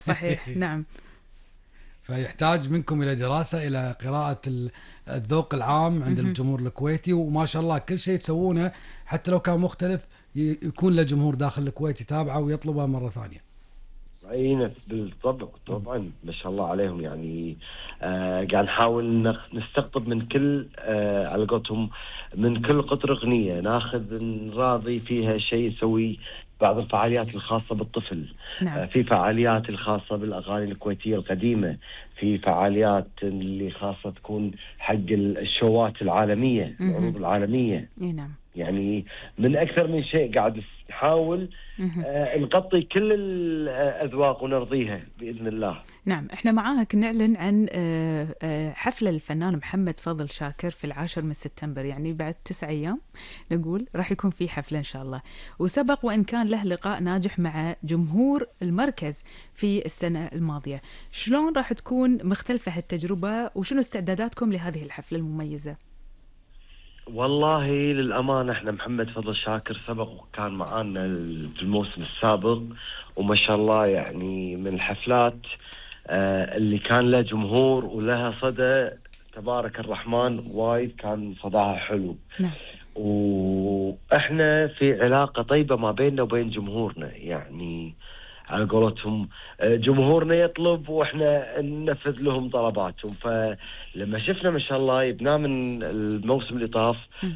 صحيح. نعم. فيحتاج منكم إلى دراسة، إلى قراءة الذوق العام عند الجمهور الكويتي، وما شاء الله كل شيء تسوونه حتى لو كان مختلف يكون له جمهور داخل الكويت يتابعه ويطلبه مرة ثانية. أي بالطبع طبعا ما شاء الله عليهم يعني. قاعد نحاول نستقطب من كل على قولتهم من كل قطر أغنية ناخذ نراضي فيها شيء يسوي بعض الفعاليات الخاصة بالطفل. نعم. في فعاليات الخاصة بالأغاني الكويتية القديمة، في فعاليات اللي خاصة تكون حق الشوات العالمية، العروض العالمية. نعم. يعني من أكثر من شيء قاعد نحاول نغطي كل الأذواق ونرضيها بإذن الله. نعم. احنا معاك نعلن عن حفل الفنان محمد فضل شاكر في 10 من سبتمبر، يعني بعد 9 أيام نقول راح يكون في حفلة إن شاء الله. وسبق وإن كان له لقاء ناجح مع جمهور المركز في السنة الماضية. شلون راح تكون مختلفة هالتجربة وشنو استعداداتكم لهذه الحفلة المميزة؟ والله للأمانة احنا محمد فضل شاكر سبق وكان معانا في الموسم السابق، وما شاء الله يعني من الحفلات اللي كان له جمهور ولها صدى تبارك الرحمن، وايد كان صداها حلو. نعم. واحنا في علاقة طيبة ما بيننا وبين جمهورنا، يعني على قولتهم جمهورنا يطلب واحنا ننفذ لهم طلباتهم. فلما شفنا ما شاء الله يبنى من الموسم اللي طاف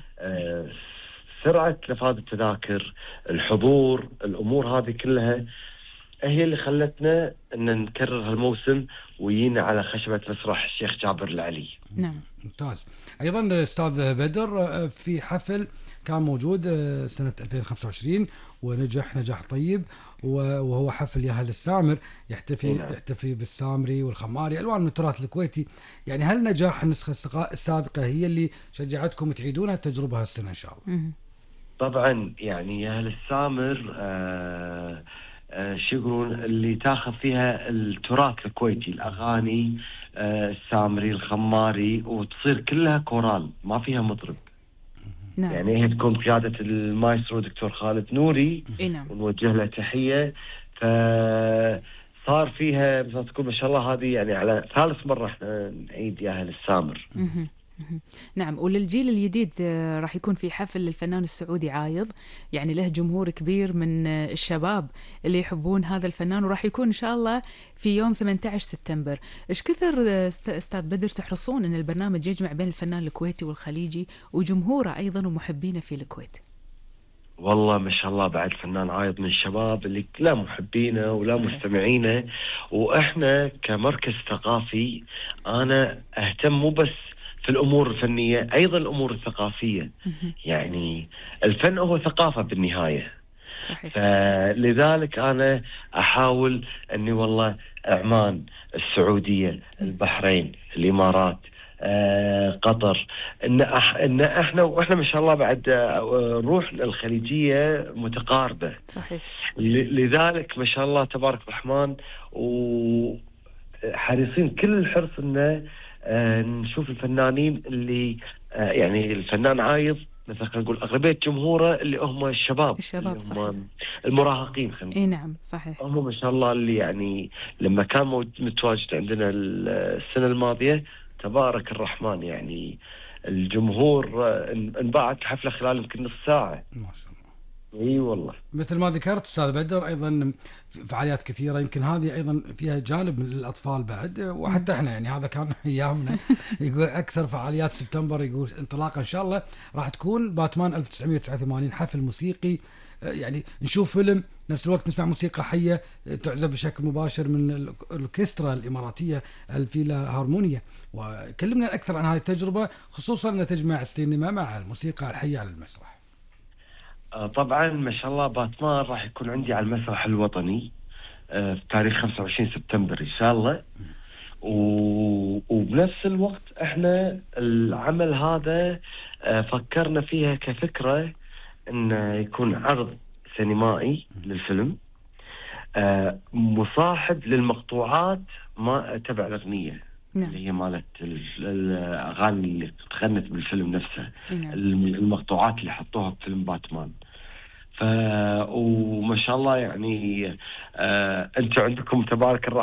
سرعة نفاذ التذاكر، الحضور، الامور هذه كلها هي اللي خلتنا ان نكرر هالموسم ويينا على خشبة مسرح الشيخ جابر العلي. نعم. ممتاز. ايضا استاذ بدر في حفل كان موجود سنة 2025 ونجح نجاح طيب، وهو حفل يا أهل السامر، يحتفي بالسامري والخماري، ألوان من التراث الكويتي. يعني هل نجاح النسخة السابقة هي اللي شجعتكم تعيدون التجربة هالسنة إن شاء الله؟ طبعا يعني يا أهل السامر شو يقولون اللي تاخذ فيها التراث الكويتي، الأغاني السامري الخماري، وتصير كلها كورال ما فيها مطرب. نعم. يعني هي تكون قيادة المايسترو دكتور خالد نوري. نعم. ونوجه له تحية. فصار فيها مثل تقول ما شاء الله هذه يعني على ثالث مرة احنا نعيد يا أهل السامر. نعم. وللجيل الجديد راح يكون في حفل للفنان السعودي عايض، يعني له جمهور كبير من الشباب اللي يحبون هذا الفنان، وراح يكون إن شاء الله في يوم 18 سبتمبر. إيش كثر أستاذ بدر تحرصون أن البرنامج يجمع بين الفنان الكويتي والخليجي وجمهوره أيضا ومحبينه في الكويت؟ والله ما شاء الله بعد فنان عايض من الشباب اللي لا محبينه ولا مستمعينه. وإحنا كمركز ثقافي أنا أهتم مو بس في الأمور الفنية، أيضا الأمور الثقافية. يعني الفن هو ثقافة بالنهاية. صحيح. فلذلك أنا أحاول أني والله عمان، السعودية، البحرين، الإمارات، قطر، إن إحنا ما شاء الله بعد روح الخليجية متقاربة. صحيح. لذلك ما شاء الله تبارك الرحمن وحريصين كل الحرص إنه نشوف الفنانين اللي يعني الفنان عايض مثلا خلينا نقول أغلبية جمهوره اللي هم الشباب اللي هم صحيح. المراهقين خلينا نعم. صحيح. هم ما شاء الله اللي يعني لما كان متواجد عندنا السنة الماضية تبارك الرحمن يعني الجمهور انباعت الحفلة خلال يمكن نص ساعة. ما شاء الله. اي والله. مثل ما ذكرت استاذ بدر ايضا فعاليات كثيره، يمكن هذه ايضا فيها جانب من الاطفال بعد، وحتى احنا يعني هذا كان ايامنا. يقول اكثر فعاليات سبتمبر، يقول انطلاقه ان شاء الله راح تكون باتمان 1989 حفل موسيقي، يعني نشوف فيلم نفس الوقت نسمع موسيقى حيه تعزف بشكل مباشر من الاوركسترا الاماراتيه الفيلا هارمونيا. وكلمنا اكثر عن هذه التجربه، خصوصا انها تجمع السينما مع الموسيقى الحيه على المسرح. طبعا ما شاء الله باتمان راح يكون عندي على المسرح الوطني في تاريخ 25 سبتمبر إن شاء الله. وبنفس الوقت احنا العمل هذا فكرنا فيها كفكرة انه يكون عرض سينمائي للفيلم مصاحب للمقطوعات ما تبع الأغنية. نعم. اللي هي مالت الأغاني اللي تغنت بالفيلم نفسه. نعم. المقطوعات اللي حطوها بفيلم باتمان. وما شاء الله يعني انتم عندكم تبارك الرحمن